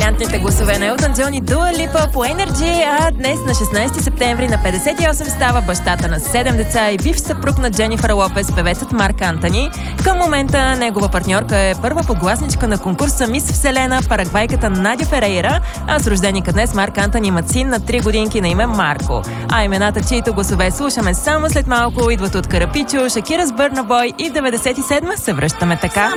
брилянтните гласове на Елтън Джон и Дуа Липа по Energy, а днес на 16 септември на 58 става бащата на 7 деца и бивш съпруг на Дженифър Лопес, певецът Марк Антони. Към момента негова партньорка е първа подгласничка на конкурса Мис Вселена, парагвайката Надя Ферейра, а с рожденика днес Марк Антони имат син на 3 годинки на име Марко. А имената, чието гласове слушаме само след малко, идват от Карапичо, Шакира с Бърна Бой и в 97 се връщаме така.